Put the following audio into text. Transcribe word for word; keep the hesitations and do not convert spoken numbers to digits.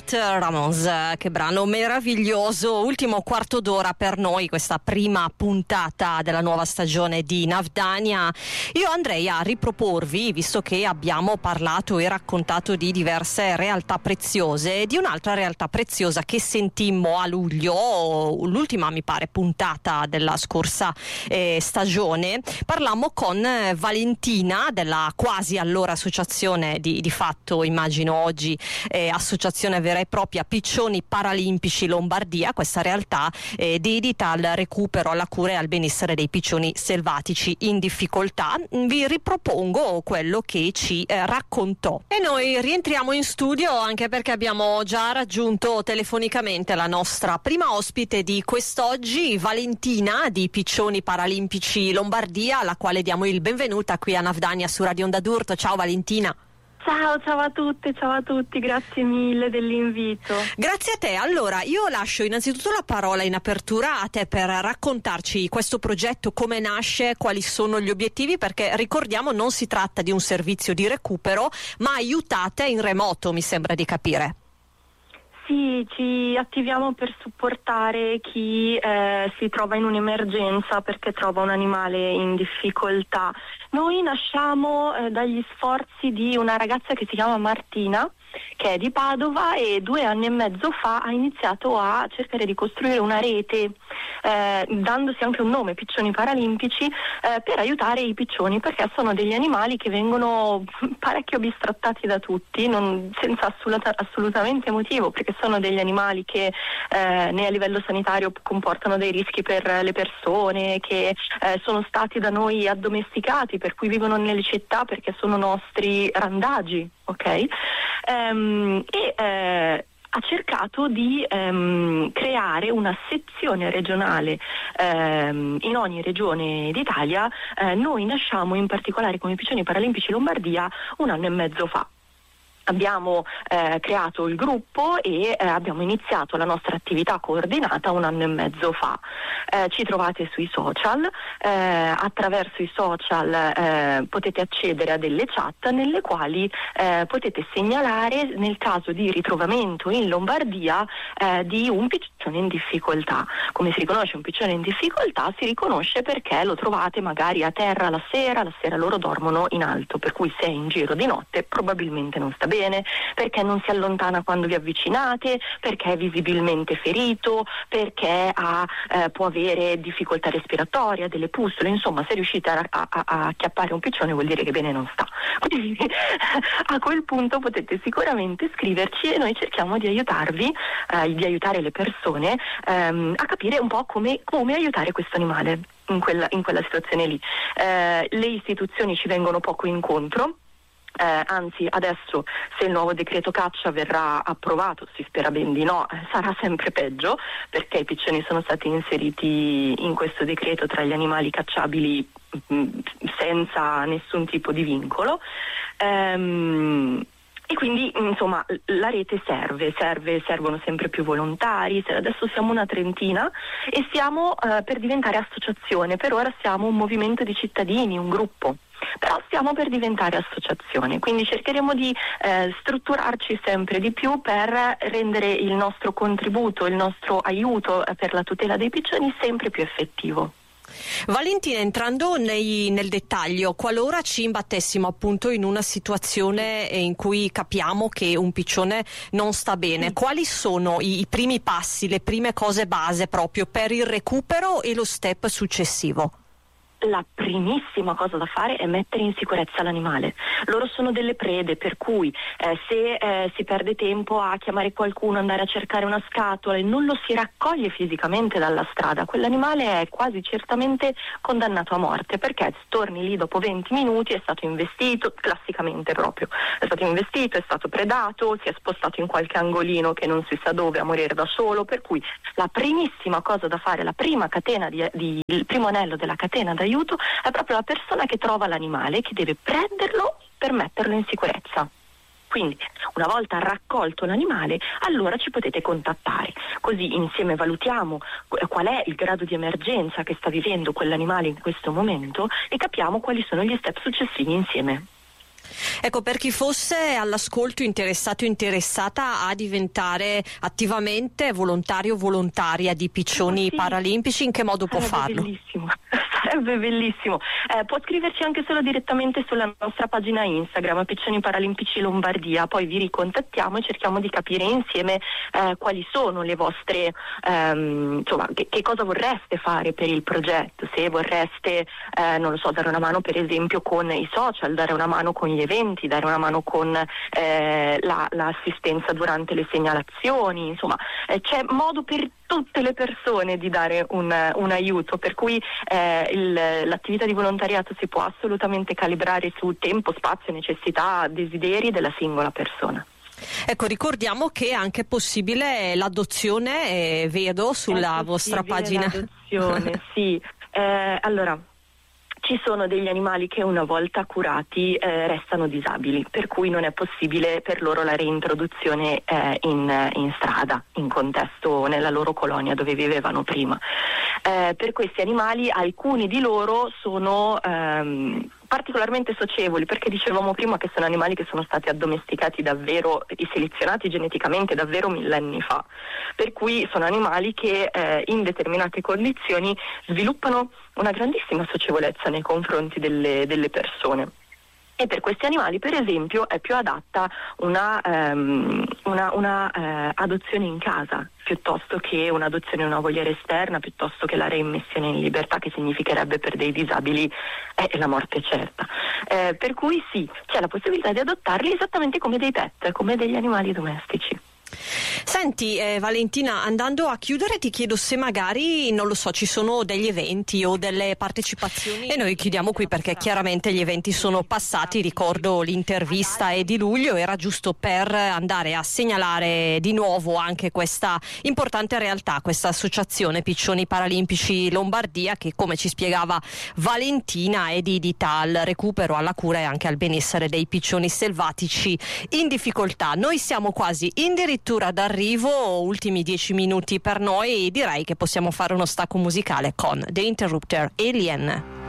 Cat Ramones, che brano meraviglioso, ultimo quarto d'ora per noi, questa prima puntata della nuova stagione di Navdanya. Io andrei a riproporvi, visto che abbiamo parlato e raccontato di diverse realtà preziose, di un'altra realtà preziosa che sentimmo a luglio, l'ultima mi pare puntata della scorsa eh, stagione. Parlammo con eh, Valentina della quasi allora associazione di, di fatto immagino oggi eh, associazione vera e propria Piccioni Paralimpici Lombardia, questa realtà eh, dedita al recupero, alla cura e al benessere dei piccioni selvatici in difficoltà. Vi ripropongo quello che ci eh, raccontò. E noi rientriamo in studio anche perché abbiamo già raggiunto telefonicamente la nostra prima ospite di quest'oggi, Valentina di Piccioni Paralimpici Lombardia, alla quale diamo il benvenuta qui a Navdanya su Radio Onda d'Urto. Ciao Valentina. Ciao, ciao a tutte, ciao a tutti, grazie mille dell'invito. Grazie a te. Allora, io lascio innanzitutto la parola in apertura a te per raccontarci questo progetto, come nasce, quali sono gli obiettivi, perché ricordiamo non si tratta di un servizio di recupero, ma aiutate in remoto, mi sembra di capire. Sì, ci attiviamo per supportare chi eh, si trova in un'emergenza perché trova un animale in difficoltà. Noi nasciamo eh, dagli sforzi di una ragazza che si chiama Martina, che è di Padova, e due anni e mezzo fa ha iniziato a cercare di costruire una rete, eh, dandosi anche un nome, Piccioni Paralimpici, eh, per aiutare i piccioni, perché sono degli animali che vengono parecchio bistrattati da tutti, non, senza assoluta, assolutamente motivo, perché sono degli animali che eh, né a livello sanitario comportano dei rischi per le persone, che eh, sono stati da noi addomesticati, per cui vivono nelle città perché sono nostri randagi, ok? Um, e eh, ha cercato di um, creare una sezione regionale um, in ogni regione d'Italia. Uh, noi nasciamo in particolare come Piccioni Paralimpici Lombardia un anno e mezzo fa. Abbiamo eh, creato il gruppo e eh, abbiamo iniziato la nostra attività coordinata un anno e mezzo fa. Eh, ci trovate sui social, eh, attraverso i social eh, potete accedere a delle chat nelle quali eh, potete segnalare nel caso di ritrovamento in Lombardia eh, di un piccione in difficoltà. Come si riconosce un piccione in difficoltà? Si riconosce perché lo trovate magari a terra la sera, la sera loro dormono in alto, per cui se è in giro di notte probabilmente non sta bene, perché non si allontana quando vi avvicinate, perché è visibilmente ferito, perché ha, eh, può avere difficoltà respiratoria, delle pustole, insomma se riuscite a, a, a acchiappare un piccione vuol dire che bene non sta. Quindi a quel punto potete sicuramente scriverci e noi cerchiamo di aiutarvi, eh, di aiutare le persone ehm, a capire un po' come, come aiutare questo animale in quella, in quella situazione lì. Eh, le istituzioni ci vengono poco incontro. Eh, anzi adesso, se il nuovo decreto caccia verrà approvato, si spera ben di no, eh, sarà sempre peggio, perché i piccioni sono stati inseriti in questo decreto tra gli animali cacciabili mh, senza nessun tipo di vincolo. Ehm, E quindi insomma la rete serve, serve, servono sempre più volontari. Adesso siamo una trentina e stiamo eh, per diventare associazione. Per ora siamo un movimento di cittadini, un gruppo, però stiamo per diventare associazione, quindi cercheremo di eh, strutturarci sempre di più per rendere il nostro contributo, il nostro aiuto per la tutela dei piccioni sempre più effettivo. Valentina, entrando nei, nel dettaglio, qualora ci imbattessimo appunto in una situazione in cui capiamo che un piccione non sta bene, mm. quali sono i, i primi passi, le prime cose base proprio per il recupero e lo step successivo? La primissima cosa da fare è mettere in sicurezza l'animale. Loro sono delle prede, per cui eh, se eh, si perde tempo a chiamare qualcuno, andare a cercare una scatola e non lo si raccoglie fisicamente dalla strada, quell'animale è quasi certamente condannato a morte, perché torni lì dopo venti minuti, è stato investito, classicamente proprio, è stato investito, è stato predato, si è spostato in qualche angolino che non si sa dove a morire da solo, per cui la primissima cosa da fare, la prima catena di, di il primo anello della catena d'aiuto è proprio la persona che trova l'animale, che deve prenderlo per metterlo in sicurezza. Quindi una volta raccolto l'animale, allora ci potete contattare, così insieme valutiamo qual è il grado di emergenza che sta vivendo quell'animale in questo momento e capiamo quali sono gli step successivi insieme. Ecco, per chi fosse all'ascolto interessato o interessata a diventare attivamente volontario o volontaria di Piccioni sì. Paralimpici, in che modo Sarebbe può farlo? Bellissimo. Sarebbe bellissimo. Eh, può scriverci anche solo direttamente sulla nostra pagina Instagram, Piccioni Paralimpici Lombardia, poi vi ricontattiamo e cerchiamo di capire insieme eh, quali sono le vostre, ehm, insomma, che, che cosa vorreste fare per il progetto, se vorreste, eh, non lo so, dare una mano per esempio con i social, dare una mano con gli eventi, dare una mano con eh, la, l'assistenza durante le segnalazioni, insomma, eh, c'è modo per tutte le persone di dare un, un aiuto, per cui eh, il, l'attività di volontariato si può assolutamente calibrare su tempo, spazio, necessità, desideri della singola persona. Ecco, ricordiamo che è anche possibile l'adozione, eh, vedo sulla vostra pagina. L'adozione, sì. Eh, allora, ci sono degli animali che una volta curati eh, restano disabili, per cui non è possibile per loro la reintroduzione eh, in, in strada, in contesto nella loro colonia dove vivevano prima. Eh, per questi animali alcuni di loro sono ehm, particolarmente socievoli, perché dicevamo prima che sono animali che sono stati addomesticati davvero e selezionati geneticamente davvero millenni fa, per cui sono animali che eh, in determinate condizioni sviluppano una grandissima socievolezza nei confronti delle, delle persone. E per questi animali, per esempio, è più adatta una, um, una, una uh, adozione in casa, piuttosto che un'adozione in una voliera esterna, piuttosto che la reimmissione in libertà, che significherebbe per dei disabili eh, la morte certa. Eh, per cui sì, c'è la possibilità di adottarli esattamente come dei pet, come degli animali domestici. Senti eh, Valentina, andando a chiudere ti chiedo se magari, non lo so, ci sono degli eventi o delle partecipazioni. E noi chiudiamo qui perché chiaramente gli eventi sono passati, ricordo l'intervista è di luglio, era giusto per andare a segnalare di nuovo anche questa importante realtà, questa associazione Piccioni Paralimpici Lombardia che, come ci spiegava Valentina, è dedita al recupero, alla cura e anche al benessere dei piccioni selvatici in difficoltà. Noi siamo quasi in dirittura d'arrivo, ultimi dieci minuti per noi, direi che possiamo fare uno stacco musicale con The Interrupter Alien.